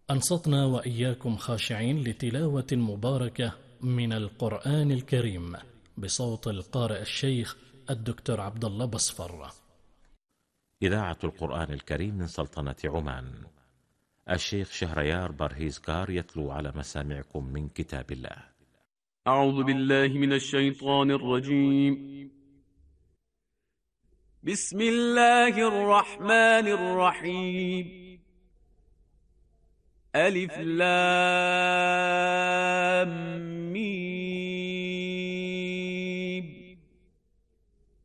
أنصتنا وإياكم خاشعين لتلاوة مباركة من القرآن الكريم بصوت القارئ الشيخ الدكتور عبد الله بصفر. إذاعة القرآن الكريم من سلطنة عمان. الشيخ شهريار برهيزكار يتلو على مسامعكم من كتاب الله. أعوذ بالله من الشيطان الرجيم. بسم الله الرحمن الرحيم. ألف لام ميم